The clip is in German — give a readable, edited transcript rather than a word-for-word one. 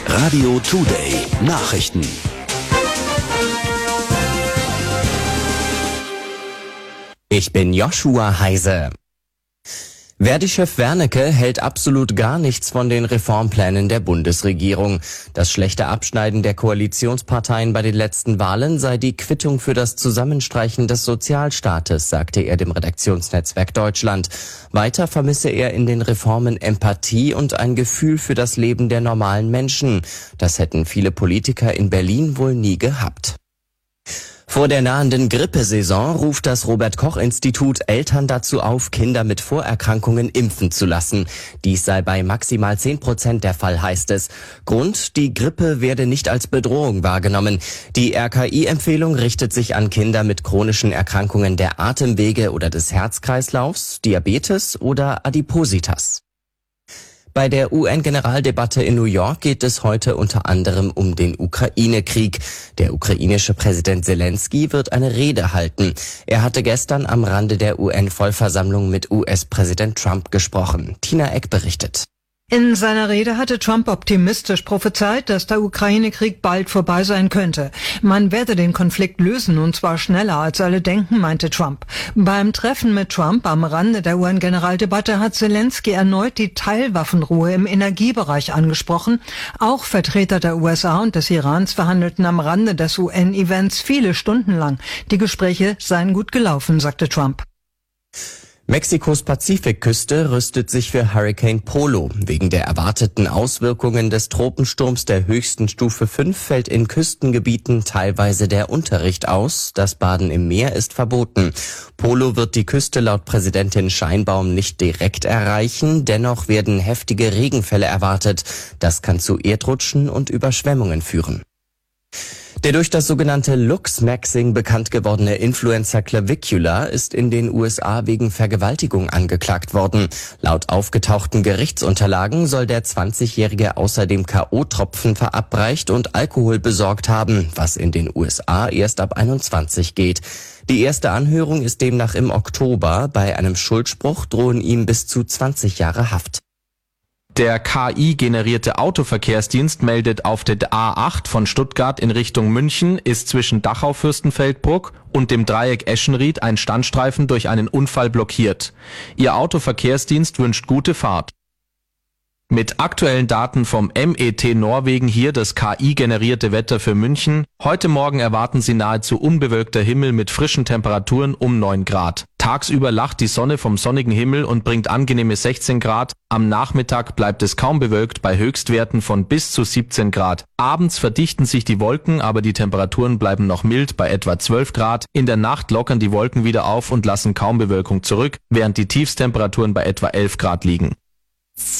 Radio Today Nachrichten. Ich bin Joshua Heise. Verdi-Chef Wernicke hält absolut gar nichts von den Reformplänen der Bundesregierung. Das schlechte Abschneiden der Koalitionsparteien bei den letzten Wahlen sei die Quittung für das Zusammenstreichen des Sozialstaates, sagte er dem Redaktionsnetzwerk Deutschland. Weiter vermisse er in den Reformen Empathie und ein Gefühl für das Leben der normalen Menschen. Das hätten viele Politiker in Berlin wohl nie gehabt. Vor der nahenden Grippesaison ruft das Robert-Koch-Institut Eltern dazu auf, Kinder mit Vorerkrankungen impfen zu lassen. Dies sei bei maximal 10% der Fall, heißt es. Grund: die Grippe werde nicht als Bedrohung wahrgenommen. Die RKI-Empfehlung richtet sich an Kinder mit chronischen Erkrankungen der Atemwege oder des Herzkreislaufs, Diabetes oder Adipositas. Bei der UN-Generaldebatte in New York geht es heute unter anderem um den Ukraine-Krieg. Der ukrainische Präsident Zelensky wird eine Rede halten. Er hatte gestern am Rande der UN-Vollversammlung mit US-Präsident Trump gesprochen. Tina Eck berichtet. In seiner Rede hatte Trump optimistisch prophezeit, dass der Ukraine-Krieg bald vorbei sein könnte. Man werde den Konflikt lösen, und zwar schneller als alle denken, meinte Trump. Beim Treffen mit Trump am Rande der UN-Generaldebatte hat Zelensky erneut die Teilwaffenruhe im Energiebereich angesprochen. Auch Vertreter der USA und des Irans verhandelten am Rande des UN-Events viele Stunden lang. Die Gespräche seien gut gelaufen, sagte Trump. Mexikos Pazifikküste rüstet sich für Hurricane Polo. Wegen der erwarteten Auswirkungen des Tropensturms der höchsten Stufe 5 fällt in Küstengebieten teilweise der Unterricht aus. Das Baden im Meer ist verboten. Polo wird die Küste laut Präsidentin Scheinbaum nicht direkt erreichen. Dennoch werden heftige Regenfälle erwartet. Das kann zu Erdrutschen und Überschwemmungen führen. Der durch das sogenannte Lux-Maxing bekannt gewordene Influencer Clavicula ist in den USA wegen Vergewaltigung angeklagt worden. Laut aufgetauchten Gerichtsunterlagen soll der 20-Jährige außerdem K.O.-Tropfen verabreicht und Alkohol besorgt haben, was in den USA erst ab 21 geht. Die erste Anhörung ist demnach im Oktober. Bei einem Schuldspruch drohen ihm bis zu 20 Jahre Haft. Der KI-generierte Autoverkehrsdienst meldet, auf der A8 von Stuttgart in Richtung München ist zwischen Dachau-Fürstenfeldbruck und dem Dreieck Eschenried ein Standstreifen durch einen Unfall blockiert. Ihr Autoverkehrsdienst wünscht gute Fahrt. Mit aktuellen Daten vom MET Norwegen hier das KI-generierte Wetter für München. Heute Morgen erwarten Sie nahezu unbewölkter Himmel mit frischen Temperaturen um 9 Grad. Tagsüber lacht die Sonne vom sonnigen Himmel und bringt angenehme 16 Grad. Am Nachmittag bleibt es kaum bewölkt bei Höchstwerten von bis zu 17 Grad. Abends verdichten sich die Wolken, aber die Temperaturen bleiben noch mild bei etwa 12 Grad. In der Nacht lockern die Wolken wieder auf und lassen kaum Bewölkung zurück, während die Tiefstemperaturen bei etwa 11 Grad liegen.